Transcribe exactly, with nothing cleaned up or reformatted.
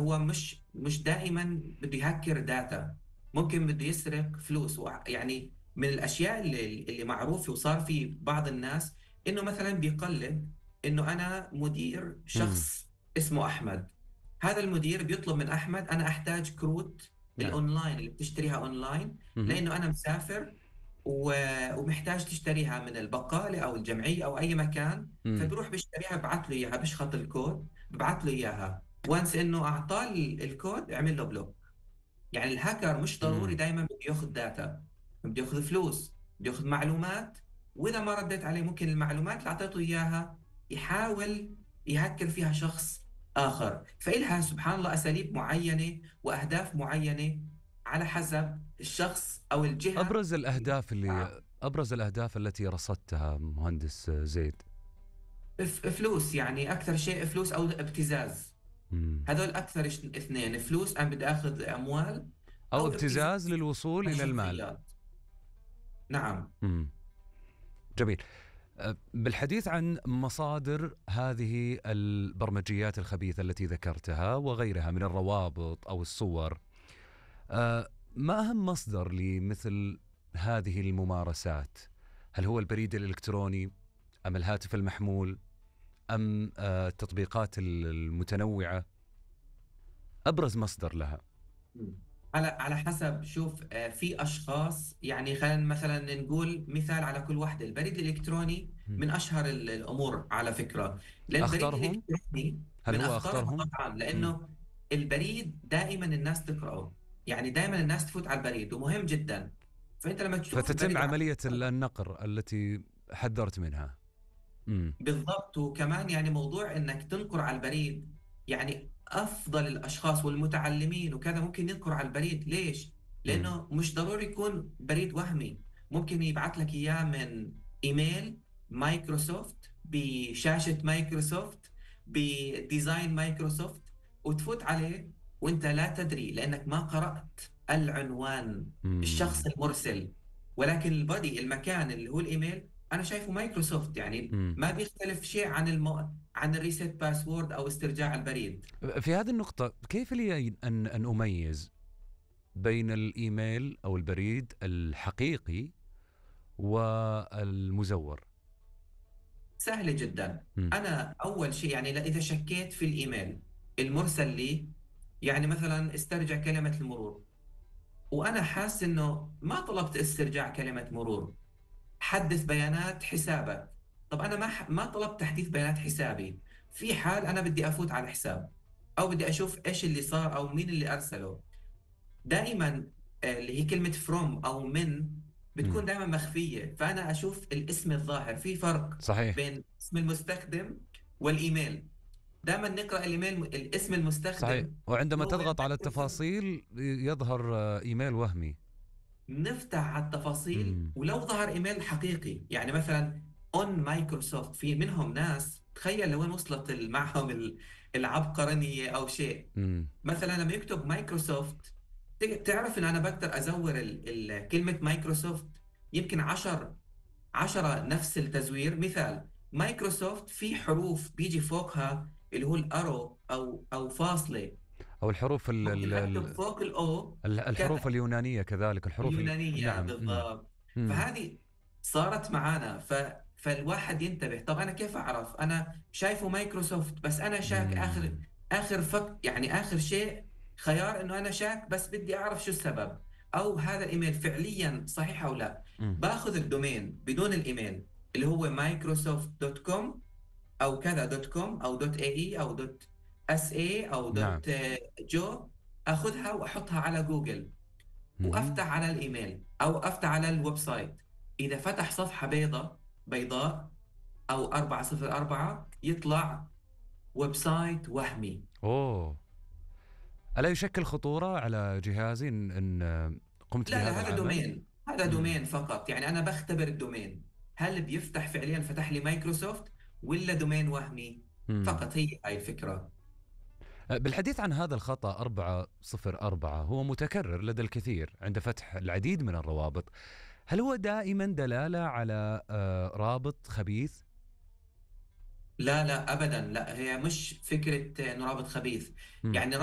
هو مش مش دائما بده يهكر داتا، ممكن بده يسرق فلوس. وع- يعني من الاشياء اللي, اللي معروفه وصار في بعض الناس انه مثلا بيقلد انه انا مدير مم. شخص اسمه احمد، هذا المدير بيطلب من احمد انا احتاج كروت نعم. الاونلاين اللي بتشتريها اونلاين، مهم. لانه انا مسافر و- ومحتاج تشتريها من البقالة أو الجمعية أو أي مكان. مم. فبروح بيشتريها، بعت له إياها، بشخط الكود، ببعت له إياها، وانس إنه أعطاه ال- الكود اعمل له بلوك. يعني الهاكر مش ضروري مم. دائما بده ياخذ داتا، بده ياخذ فلوس، بده ياخذ معلومات. وإذا ما رديت عليه ممكن المعلومات اللي أعطيته إياها يحاول يهكر فيها شخص آخر. فإلها سبحان الله أساليب معينة وأهداف معينة على حسب الشخص أو الجهة. أبرز الأهداف اللي أبرز الأهداف التي رصدتها مهندس زيد. ف- فلوس، يعني اكثر شيء فلوس او ابتزاز. مم. هذول اكثر ش- اثنين، فلوس انا بدي اخذ اموال، أو او ابتزاز ابتزاز للوصول من إلى المال. شخصيات. نعم. مم. جميل. أه، بالحديث عن مصادر هذه البرمجيات الخبيثة التي ذكرتها وغيرها من الروابط أو الصور، أه، ما أهم مصدر لمثل هذه الممارسات؟ هل هو البريد الإلكتروني أم الهاتف المحمول أم أه، التطبيقات المتنوعة؟ أبرز مصدر لها. مم. على على حسب. شوف، آه، في اشخاص، يعني خلينا مثلا نقول مثال على كل واحدة. البريد الالكتروني مم. من اشهر ال- الامور على فكرة، لان البريد أخطرهم؟ الالكتروني هل من هو اخطرها أخطرهم؟ طبعا، مم. لانه البريد دائما الناس تقرأه، يعني دائما الناس تفوت على البريد ومهم جدا. فانت لما تشوف فتتم البريد على عملية النقر التي حذرت منها. مم. بالضبط. وكمان يعني موضوع انك تنقر على البريد، يعني افضل الاشخاص والمتعلمين وكذا ممكن ينقروا على البريد. ليش؟ مم. لانه مش ضروري يكون بريد وهمي، ممكن يبعث لك اياه من ايميل مايكروسوفت بشاشة مايكروسوفت بديزاين مايكروسوفت، وتفوت عليه وانت لا تدري لانك ما قرأت العنوان، مم. الشخص المرسل. ولكن البادي المكان اللي هو الايميل انا شايفه مايكروسوفت، يعني مم. ما بيختلف شيء عن المو... عن الريسيت باسورد او استرجاع البريد. في هذه النقطة كيف لي أن أن أميز بين الإيميل أو البريد الحقيقي والمزور؟ سهلة جدا. مم. انا اول شيء يعني لا- اذا شكيت في الايميل المرسل لي، يعني مثلا استرجع كلمة المرور، وانا حاسس انه ما طلبت استرجاع كلمة مرور، حدث بيانات حسابك. طب انا ما ح... ما طلبت تحديث بيانات حسابي، في حال انا بدي افوت على الحساب او بدي اشوف ايش اللي صار او مين اللي ارسله. دائما آه، اللي هي كلمة from أو من بتكون مم. دائما مخفية، فأنا أشوف الاسم الظاهر. في فرق صحيح. بين اسم المستخدم والإيميل. دائما نقرأ الإيميل الاسم صحيح. المستخدم وعندما هو تضغط على مكتوب. التفاصيل يظهر آه، إيميل وهمي. نفتح على التفاصيل مم. ولو ظهر إيميل حقيقي، يعني مثلا on مايكروسوفت، في منهم ناس تخيل لوين وصلت ال- معهم ال- العبقرية أو شيء. مم. مثلا لما يكتب مايكروسوفت، ت- تعرف ان انا بقدر ازور ال ال كلمة مايكروسوفت يمكن عشر عشرة نفس التزوير. مثال مايكروسوفت في حروف بيجي فوقها اللي هو الارو او او فاصلة، أو الحروف ال ال ممكن اكتب ال فوق الاو ال- الحروف كذا. اليونانية كذلك الحروف ال... اليونانية نعم. مم. بالضبط. مم. فهذه صارت معانا. ف فالواحد ينتبه. طب انا كيف اعرف؟ انا شايفه مايكروسوفت بس انا شاك اخر مم. اخر فك يعني اخر شيء خيار انه انا شاك بس بدي اعرف شو السبب، او هذا الايميل فعليا صحيح او لا. مم. باخذ الدومين بدون الايميل اللي هو مايكروسوفت دوت كوم او كذا دوت كوم او دوت اي اي او دوت اس اي او نعم. دوت جو، اخذها واحطها على جوجل مم. وافتح على الايميل او افتح على الويب سايت. اذا فتح صفحة بيضاء بيضاء او أربعة صفر أربعة يطلع ويب سايت وهمي. أوه. ألا يشكل خطورة على جهازي إن, إن قمت لا لا، بهذا هذا العمل؟ دومين، هذا مم. دومين فقط. يعني انا بختبر الدومين هل بيفتح فعليا، فتح لي مايكروسوفت ولا دومين وهمي. مم. فقط هي هاي الفكرة. بالحديث عن هذا الخطأ أربعة صفر أربعة، هو متكرر لدى الكثير عند فتح العديد من الروابط. هل هو دائما دلالة على آه، رابط خبيث؟ لا لا ابدا، لا هي مش فكرة انه رابط خبيث. مم. يعني